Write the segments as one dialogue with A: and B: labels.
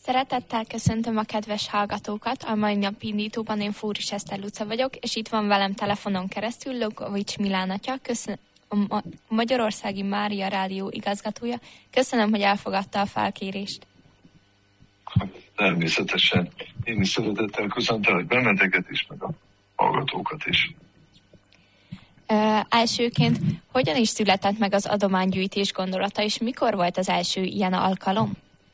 A: Szeretettel köszöntöm a kedves hallgatókat, a mai nap indítóban én Fóris Eszter Luca vagyok, és itt van velem telefonon keresztül Lokovics Milán atya, a Magyarországi Mária Rádió igazgatója. Köszönöm, hogy elfogadta a felkérést.
B: Természetesen. Én is szeretettel köszöntelek benneteket is, meg a hallgatókat is.
A: Elsőként, hogyan is született meg az adománygyűjtés gondolata, és mikor volt az első ilyen alkalom?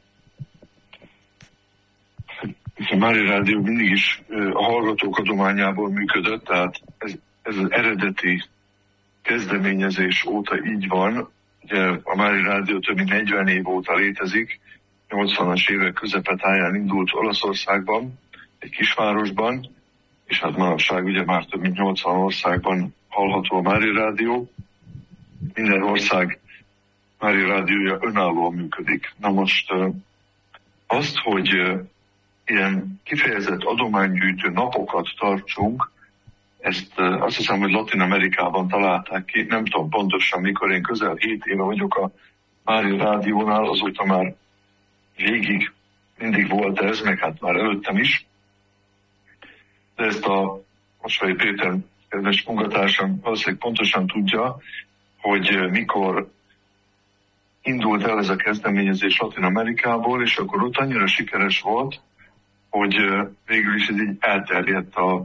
B: A Mária Rádió mindig is a hallgatók adományából működött, tehát ez az eredeti kezdeményezés óta így van. Ugye a Mária Rádió több mint 40 év óta létezik, 80-as évek közepetáján indult Olaszországban, egy kisvárosban, és hát manapság ugye már több mint 80 országban hallható a Mária Rádió. Minden ország Mária Rádiója önállóan működik. Na most azt, hogy ilyen kifejezett adománygyűjtő napokat tartsunk, ezt azt hiszem, hogy Latin Amerikában találták ki, nem tudom pontosan mikor, én közel 7 éve vagyok a Mária Rádiónál, azóta már végig mindig volt ez, meg hát már előttem is. De ezt a Mosvai Péter kedves munkatársam valószínűleg pontosan tudja, hogy mikor indult el ez a kezdeményezés Latin Amerikából, és akkor ott annyira sikeres volt, hogy végül is ez így elterjedt az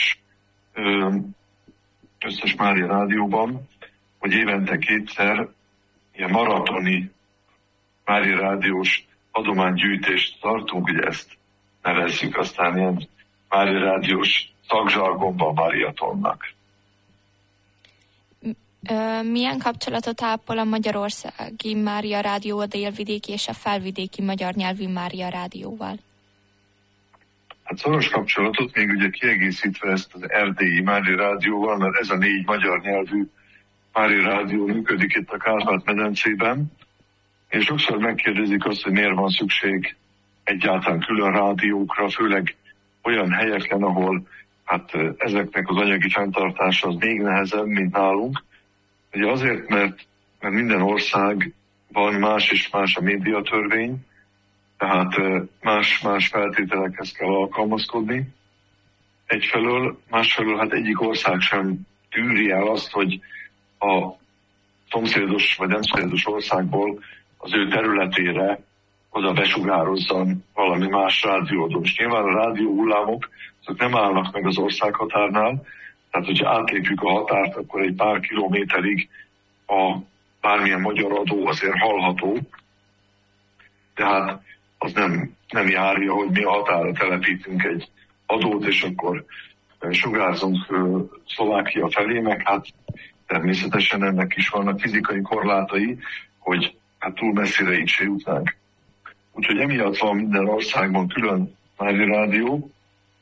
B: összes Mária Rádióban, hogy évente kétszer ilyen maratoni Mária Rádiós adománygyűjtést tartunk, ugye ezt nevezzük aztán ilyen Mária Rádiós szakzsargonban Mariatonnak.
A: Milyen kapcsolatot ápol a Magyarországi Mária Rádió a délvidéki és a felvidéki magyar nyelvű Mária Rádióval?
B: Hát szoros kapcsolatot, még ugye kiegészítve ezt az erdélyi Mária Rádióval, mert ez a 4 magyar nyelvű Mária Rádió működik itt a Kárpát-medencében, és sokszor megkérdezik azt, hogy miért van szükség egyáltalán külön rádiókra, főleg olyan helyeken, ahol hát ezeknek az anyagi fenntartása az még nehezebb, mint nálunk. Ugye azért, mert minden országban más és más a médiatörvény, tehát más feltételekhez kell alkalmazkodni. Egyfelől, másfelől hát egyik ország sem tűri el azt, hogy a szomszédos vagy nem szomszédos országból az ő területére oda besugározzon valami más rádiódó. És nyilván a rádió hullámok azok nem állnak meg az országhatárnál, tehát hogyha átlépjük a határt, akkor egy pár kilométerig a bármilyen magyar adó azért hallható, tehát az nem járja, hogy mi a határa telepítünk egy adót, és akkor sugárzunk Szlovákia felé, meg hát természetesen ennek is vannak fizikai korlátai, hogy hát túl messzire így se jutnánk. Úgyhogy emiatt van minden országban külön Mária Rádió,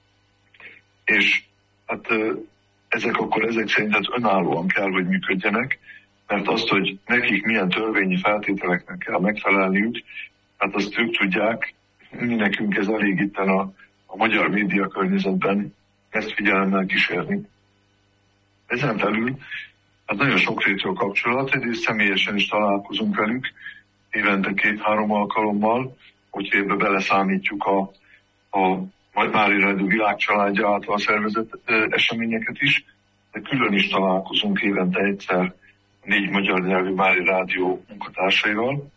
B: és hát ezek szerint önállóan kell, hogy működjenek, mert azt, hogy nekik milyen törvényi feltételeknek kell megfelelniük, hát azt ők tudják, mi nekünk ez elég itten a magyar média környezetben ezt figyelemmel kísérni. Ezen felül hát nagyon sokrétű a kapcsolat, egyrészt személyesen is találkozunk velük, évente 2-3 alkalommal, hogyha ebbe beleszámítjuk a Mária Rádió világcsaládja által szervezett eseményeket is, de külön is találkozunk évente egyszer 4 magyar nyelvű Mária Rádió munkatársaival.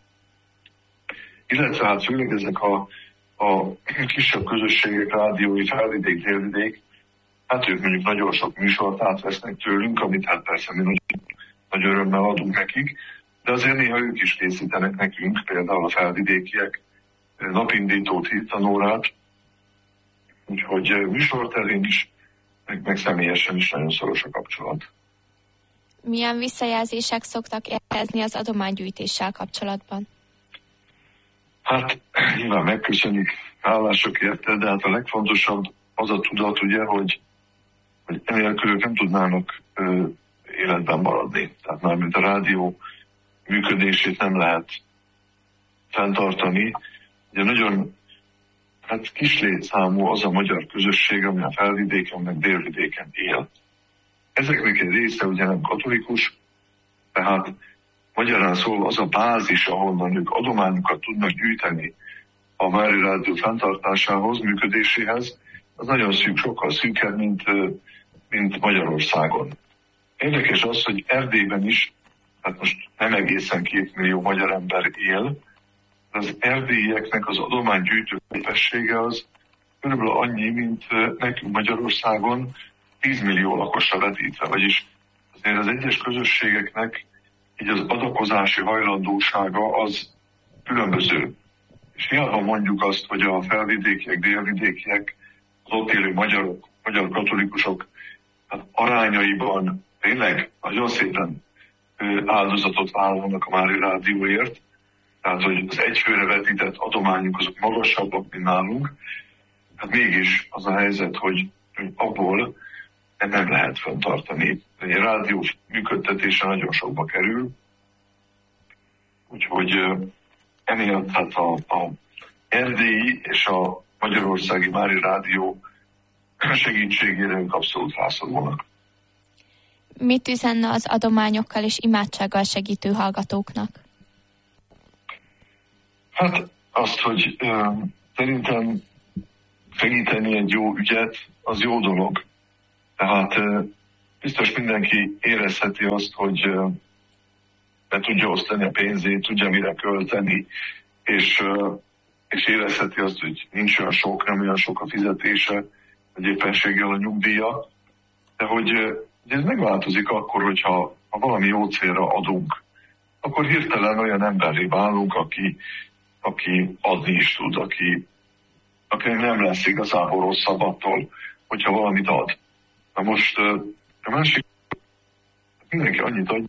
B: Illetve hát főleg ezek a kisebb közösségek, rádiói, felvidék, délvidék, hát ők mondjuk nagyon sok műsort átvesznek tőlünk, amit hát persze mi nagy örömmel adunk nekik, de azért néha ők is készítenek nekünk, például a felvidékiek napindítót, hittanórát, úgyhogy műsorterén is, meg személyesen is nagyon szoros a kapcsolat.
A: Milyen visszajelzések szoktak érkezni az adománygyűjtéssel kapcsolatban?
B: Hát nyilván megköszönjük, hálások érte, de hát a legfontosabb az a tudat, ugye, hogy enélkül ők nem tudnának életben maradni. Tehát mármint a rádió működését nem lehet fenntartani. Ugye nagyon kis létszámú az a magyar közösség, ami a felvidéken, meg délvidéken él. Ezeknek egy része ugye nem katolikus, tehát magyarán szólva az a bázis, ahonnan ők adományokat tudnak gyűjteni a Mária Rádió fenntartásához, működéséhez, az nagyon szűk, sokkal szűkebb, mint Magyarországon. Érdekes az, hogy Erdélyben is, hát most nem egészen 2 millió magyar ember él, de az erdélyieknek az adománygyűjtő képessége az körülbelül annyi, mint nekünk Magyarországon 10 millió lakosra vetítve, vagyis azért az egyes közösségeknek így az adakozási hajlandósága az különböző. És hiába mondjuk azt, hogy a felvidékiek, délvidékiek, az ott élő magyarok, magyar katolikusok hát arányaiban tényleg nagyon szépen áldozatot vállalnak a Mária Rádióért, tehát hogy az egyfőre vetített adományok azok magasabbak, mint nálunk, hát mégis az a helyzet, hogy abból nem lehet fenntartani. A rádió működtetése nagyon sokba kerül, úgyhogy emiatt hát a erdélyi és a magyarországi Mária Rádió segítségére ők abszolút rászorulnak.
A: Mit üzenne az adományokkal és imádsággal segítő hallgatóknak?
B: Hát azt, hogy szerintem segíteni egy jó ügyet, az jó dolog. Tehát biztos mindenki érezheti azt, hogy be tudja osztani a pénzét, tudja mire költeni, és érezheti azt, hogy nincs olyan sok, nem olyan sok a fizetése, vagy éppenséggel a nyugdíja, de hogy ez megváltozik akkor, hogyha valami jó célra adunk, akkor hirtelen olyan emberré válunk, aki adni is tud, aki nem lesz igazából rosszabb attól, hogyha valamit ad. Na most a másik, mindenki annyit ad,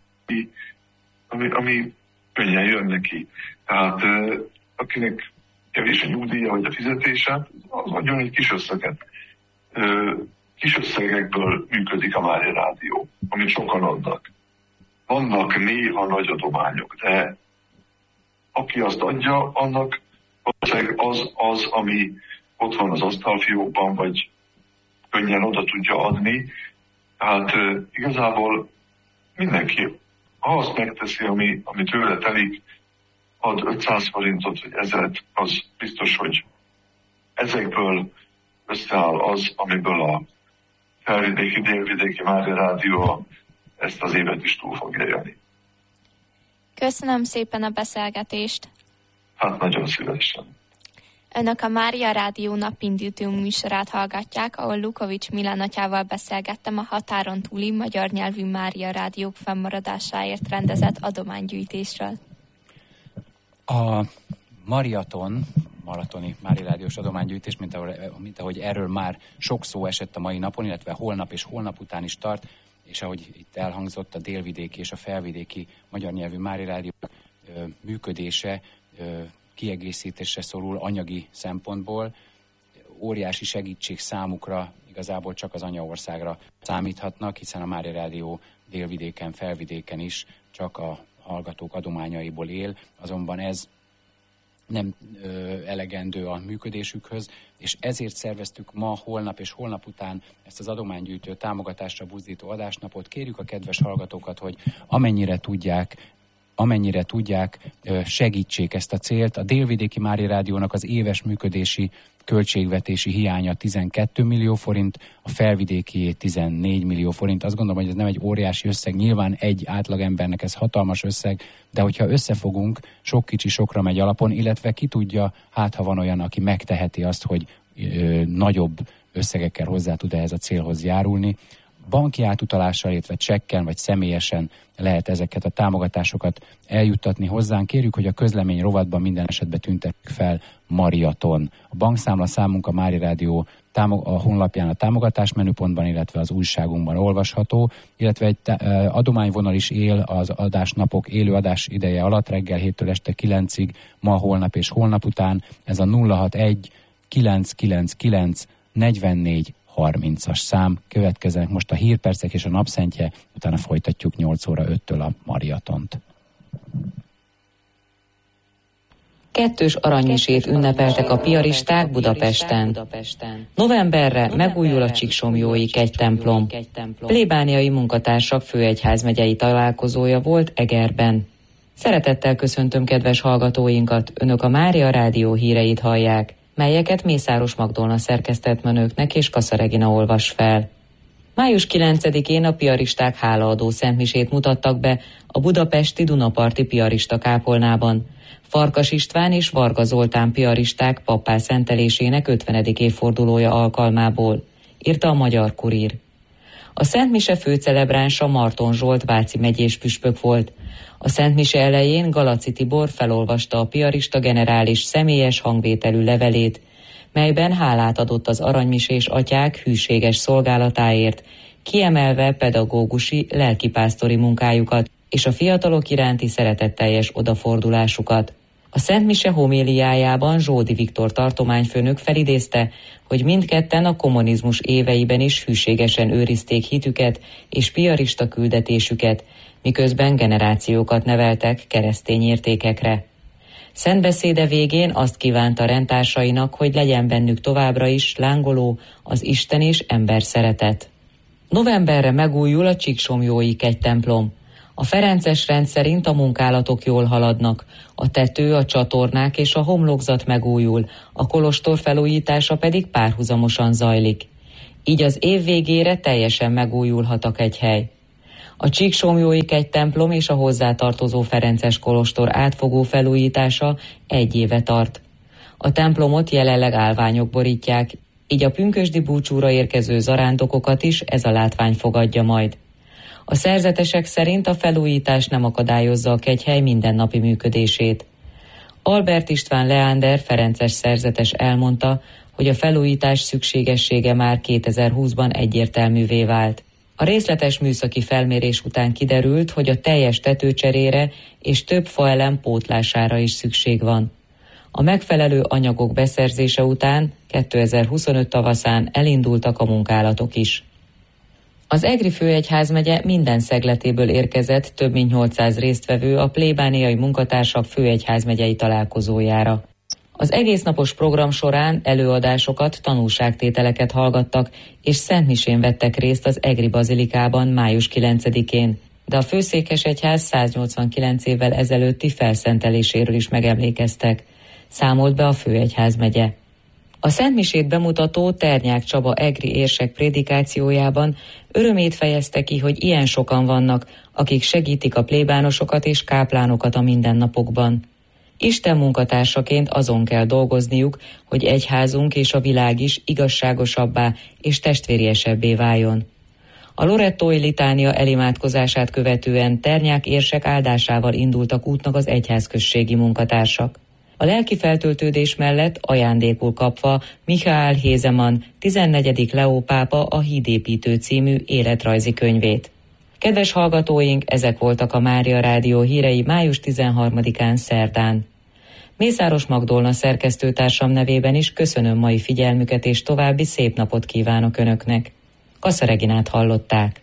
B: ami könnyen jön neki. Tehát akinek kevés a nyugdíja vagy a fizetése, az adjon egy kis összeget. Kis összegekből működik a Mária Rádió, amit sokan adnak. Vannak néha nagy adományok, de aki azt adja, annak az, ami ott van az asztalfiókban, vagy könnyen oda tudja adni. Tehát igazából mindenki, ha azt megteszi, ami tőle telik, ad 500 forintot, vagy 1000-et, az biztos, hogy ezekből összeáll az, amiből a felvidéki, délvidéki Mária Rádió ezt az évet is túl fogja élni.
A: Köszönöm szépen a beszélgetést.
B: Hát nagyon szívesen.
A: Önök a Mária Rádió napindító műsorát hallgatják, ahol Lukovics Milán atyával beszélgettem a határon túli magyar nyelvű Mária Rádiók fennmaradásáért rendezett adománygyűjtésről.
C: A maratoni Mária Rádiós adománygyűjtés, mint ahogy erről már sok szó esett a mai napon, illetve holnap és holnap után is tart, és ahogy itt elhangzott, a délvidéki és a felvidéki magyar nyelvű Mária Rádió működése kiegészítésre szorul anyagi szempontból. Óriási segítség számukra, igazából csak az anyaországra számíthatnak, hiszen a Mária Rádió délvidéken, felvidéken is csak a hallgatók adományaiból él, azonban ez nem elegendő a működésükhöz, és ezért szerveztük ma, holnap és holnap után ezt az adománygyűjtő támogatásra buzdító adásnapot. Kérjük a kedves hallgatókat, hogy amennyire tudják, segítsék ezt a célt. A délvidéki Mária Rádiónak az éves működési költségvetési hiánya 12 millió forint, a felvidékié 14 millió forint. Azt gondolom, hogy ez nem egy óriási összeg, nyilván egy átlagembernek ez hatalmas összeg, de hogyha összefogunk, sok kicsi sokra megy alapon, illetve ki tudja, hát ha van olyan, aki megteheti azt, hogy nagyobb összegekkel hozzá tud ehhez a célhoz járulni. Banki átutalással, illetve csekken vagy személyesen lehet ezeket a támogatásokat eljuttatni hozzánk. Kérjük, hogy a közlemény rovatban minden esetben tüntetjük fel Mariaton. A bankszámla számunk a Mária Rádió a honlapján a támogatás menüpontban, illetve az újságunkban olvasható, illetve egy adományvonal is él az adásnapok élő adás ideje alatt, reggel 7-től este 9-ig, ma, holnap és holnap után. Ez a 061 999 44 30-as szám. Következnek most a hírpercek és a napszentje, utána folytatjuk 8 óra 5-től a Mariatont.
D: Kettős aranymisét ünnepeltek a piaristák Budapesten. Novemberre megújul a Csíksomlyói kegytemplom. Plébániai munkatársak főegyházmegyei találkozója volt Egerben. Szeretettel köszöntöm kedves hallgatóinkat, Önök a Mária Rádió híreit hallják, melyeket Mészáros Magdolna szerkesztett önöknek és Kassa Regina olvas fel. Május 9-én a piaristák hálaadó szentmisét mutattak be a budapesti Dunaparti piarista kápolnában. Farkas István és Varga Zoltán piaristák pappá szentelésének 50. évfordulója alkalmából, írta a Magyar Kurír. A szentmise főcelebránsa Marton Zsolt váci megyés püspök volt. A szentmise elején Galaci Tibor felolvasta a piarista generális személyes hangvételű levelét, melyben hálát adott az aranymisés atyák hűséges szolgálatáért, kiemelve pedagógusi, lelkipásztori munkájukat és a fiatalok iránti szeretetteljes odafordulásukat. A szentmise homéliájában Zsódi Viktor tartományfőnök felidézte, hogy mindketten a kommunizmus éveiben is hűségesen őrizték hitüket és piarista küldetésüket, miközben generációkat neveltek keresztény értékekre. Szentbeszéde végén azt kívánta rendtársainak, hogy legyen bennük továbbra is lángoló az Isten és ember szeretet. Novemberre megújul a Csíksomlyói kegytemplom. A ferences rend szerint a munkálatok jól haladnak, a tető, a csatornák és a homlokzat megújul, a kolostor felújítása pedig párhuzamosan zajlik. Így az év végére teljesen megújulhat a kegyhely. A Csíksomlyói kegytemplom és a hozzátartozó ferences kolostor átfogó felújítása 1 éve tart. A templomot jelenleg állványok borítják, így a pünkösdi búcsúra érkező zarándokokat is ez a látvány fogadja majd. A szerzetesek szerint a felújítás nem akadályozza a kegyhely mindennapi működését. Albert István Leander ferences szerzetes elmondta, hogy a felújítás szükségessége már 2020-ban egyértelművé vált. A részletes műszaki felmérés után kiderült, hogy a teljes tetőcserére és több faelem pótlására is szükség van. A megfelelő anyagok beszerzése után 2025 tavaszán elindultak a munkálatok is. Az Egri főegyházmegye minden szegletéből érkezett több mint 800 résztvevő a plébániai munkatársak főegyházmegyei találkozójára. Az egésznapos program során előadásokat, tanúságtételeket hallgattak, és szentmisén vettek részt az Egri bazilikában május 9-én, de a főszékesegyház 189 évvel ezelőtti felszenteléséről is megemlékeztek, számolt be a főegyházmegye. A szentmisét bemutató Ternyák Csaba egri érsek prédikációjában örömét fejezte ki, hogy ilyen sokan vannak, akik segítik a plébánosokat és káplánokat a mindennapokban. Isten munkatársaként azon kell dolgozniuk, hogy egyházunk és a világ is igazságosabbá és testvériesebbé váljon. A lorettói litánia elimádkozását követően Ternyák érsek áldásával indultak útnak az egyházközségi munkatársak. A lelki feltöltődés mellett ajándékul kapva Michael Hézemann 14. Leó pápa a Hídépítő című életrajzi könyvét. Kedves hallgatóink, ezek voltak a Mária Rádió hírei május 13-án szerdán. Mészáros Magdolna szerkesztőtársam nevében is köszönöm mai figyelmüket és további szép napot kívánok Önöknek. Kassa Reginát hallották.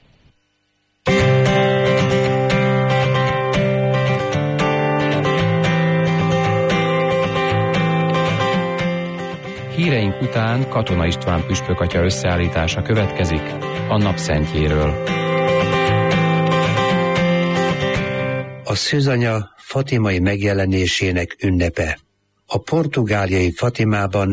C: Híreink után Katona István püspök atya összeállítása következik a napszentjéről.
E: A szűzanya Fatimai megjelenésének ünnepe. A portugáliai Fatimában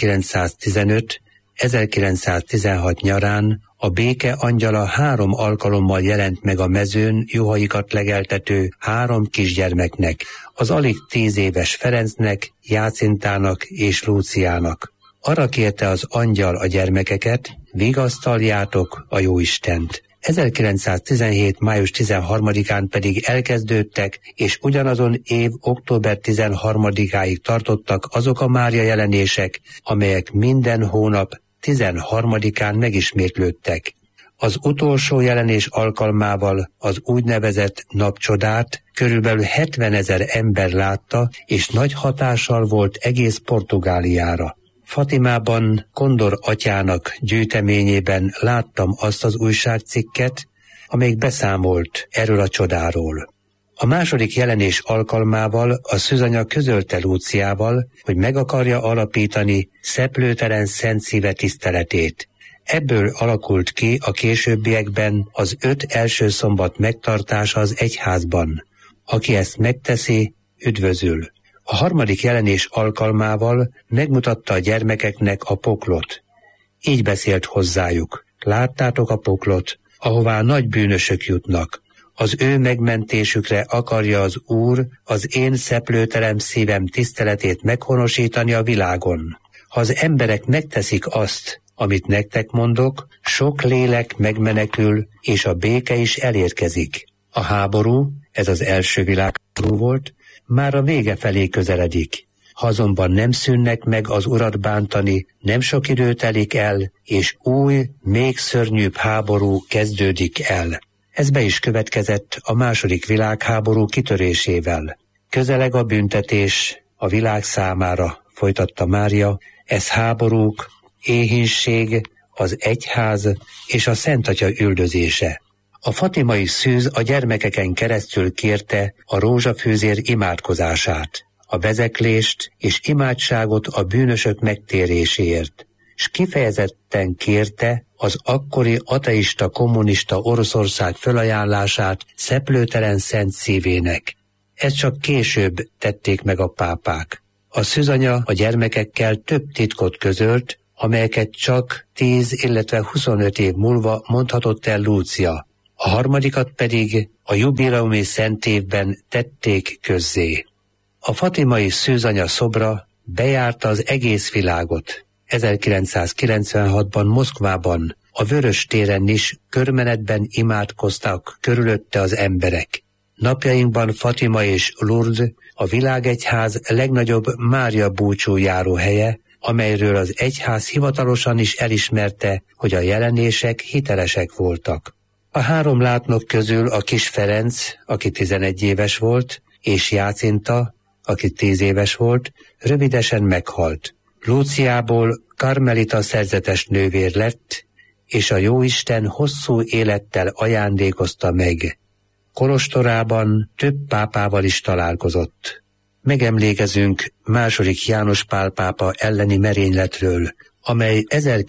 E: 1915-1916 nyarán a béke angyala 3 alkalommal jelent meg a mezőn juhaikat legeltető 3 kisgyermeknek, az alig 10 éves Ferencnek, Jácintának és Lúciának. Arra kérte az angyal a gyermekeket, vigasztaljátok a Jóistent. 1917. május 13-án pedig elkezdődtek, és ugyanazon év október 13-áig tartottak azok a Mária jelenések, amelyek minden hónap 13-án megismétlődtek. Az utolsó jelenés alkalmával az úgynevezett napcsodát körülbelül 70 000 ember látta, és nagy hatással volt egész Portugáliára. Fatimában Kondor atyának gyűjteményében láttam azt az újságcikket, amelyik beszámolt erről a csodáról. A második jelenés alkalmával a szűzanya közölte Lúciával, hogy meg akarja alapítani szeplőtelen Szent Szíve tiszteletét. Ebből alakult ki a későbbiekben az 5 első szombat megtartása az egyházban. Aki ezt megteszi, üdvözül. A harmadik jelenés alkalmával megmutatta a gyermekeknek a poklot. Így beszélt hozzájuk: láttátok a poklot, ahová nagy bűnösök jutnak. Az ő megmentésükre akarja az Úr az én szeplőtelen szívem tiszteletét meghonosítani a világon. Ha az emberek megteszik azt, amit nektek mondok, sok lélek megmenekül, és a béke is elérkezik. A háború, ez az első világháború volt, már a vége felé közeledik. Ha azonban nem szűnnek meg az Urat bántani, nem sok idő telik el, és új, még szörnyűbb háború kezdődik el. Ez be is következett a második világháború kitörésével. Közeleg a büntetés a világ számára, folytatta Mária, ez háborúk, éhínség, az egyház és a Szent Atya üldözése. A fatimai szűz a gyermekeken keresztül kérte a rózsafűzér imádkozását, a vezeklést és imádságot a bűnösök megtéréséért, s kifejezetten kérte az akkori ateista kommunista Oroszország fölajánlását szeplőtelen szent szívének. Ezt csak később tették meg a pápák. A szűzanya a gyermekekkel több titkot közölt, amelyeket csak 10, illetve 25 év múlva mondhatott el Lúcia. A harmadikat pedig a jubileumi szentévben tették közzé. A fatimai szűzanya szobra bejárta az egész világot. 1996-ban Moszkvában, a Vörös téren is körmenetben imádkoztak körülötte az emberek. Napjainkban Fatima és Lourdes a világegyház legnagyobb Mária búcsújáró helye, amelyről az egyház hivatalosan is elismerte, hogy a jelenések hitelesek voltak. A három látnok közül a kis Ferenc, aki 11 éves volt, és Jácinta, aki 10 éves volt, rövidesen meghalt. Lúciából karmelita szerzetes nővér lett, és a Jóisten hosszú élettel ajándékozta meg. Kolostorában több pápával is találkozott. Megemlékezünk második János Pál pápa elleni merényletről, amely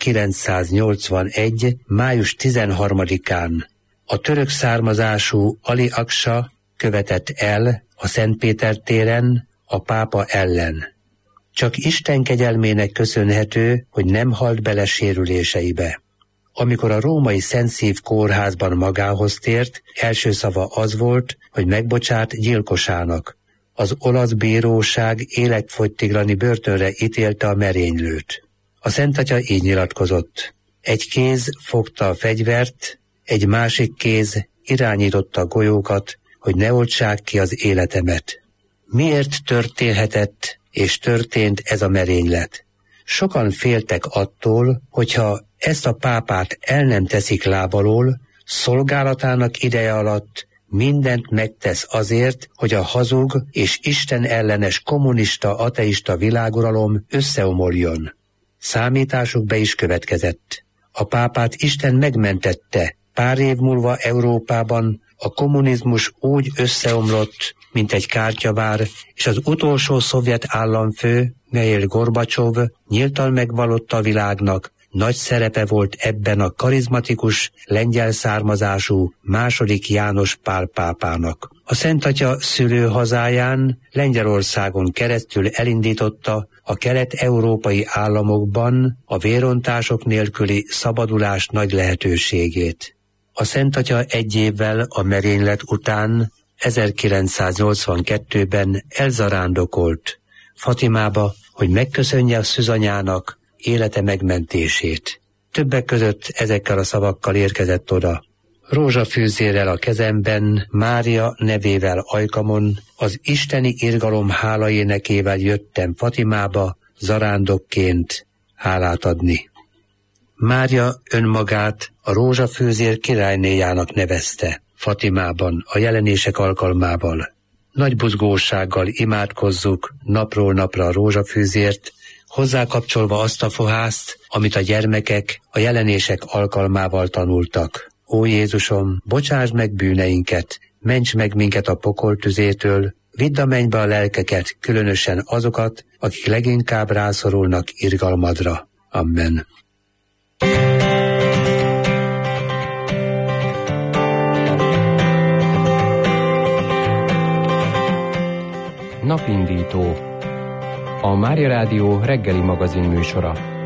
E: 1981. május 13-án a török származású Ali Aksa követett el a Szentpéter téren a pápa ellen. Csak Isten kegyelmének köszönhető, hogy nem halt bele sérüléseibe. Amikor a római Szent Szív kórházban magához tért, első szava az volt, hogy megbocsát gyilkosának. Az olasz bíróság életfogytiglani börtönre ítélte a merénylőt. A Szent Atya így nyilatkozott: egy kéz fogta a fegyvert, egy másik kéz irányította a golyókat, hogy ne oltsák ki az életemet. Miért történhetett és történt ez a merénylet? Sokan féltek attól, hogyha ezt a pápát el nem teszik láb alól, szolgálatának ideje alatt mindent megtesz azért, hogy a hazug és Isten ellenes kommunista, ateista világuralom összeomoljon. Számításuk be is következett. A pápát Isten megmentette. Pár év múlva Európában a kommunizmus úgy összeomlott, mint egy kártyavár, és az utolsó szovjet államfő, Mihail Gorbacsov nyíltan megvallotta a világnak, nagy szerepe volt ebben a karizmatikus, lengyel származású második János Pál pápának. A Szent Atya szülőhazáján, Lengyelországon keresztül elindította a kelet-európai államokban a vérontások nélküli szabadulás nagy lehetőségét. A Szent Atya egy évvel a merénylet után 1982-ben elzarándokolt Fatimába, hogy megköszönje a szűzanyának élete megmentését. Többek között ezekkel a szavakkal érkezett oda: rózsafűzérrel a kezemben, Mária nevével ajkamon, az isteni irgalom hálaénekével jöttem Fatimába zarándokként hálát adni. Mária önmagát a rózsafűzér királynéjának nevezte Fatimában a jelenések alkalmával. Nagy buzgósággal imádkozzuk napról napra a rózsafűzért, hozzákapcsolva azt a fohászt, amit a gyermekek a jelenések alkalmával tanultak. Ó Jézusom, bocsásd meg bűneinket, ments meg minket a pokol tüzétől, vidd a mennybe a lelkeket, különösen azokat, akik leginkább rászorulnak irgalmadra. Amen.
F: Napindító, a Mária Rádió reggeli magazin műsora.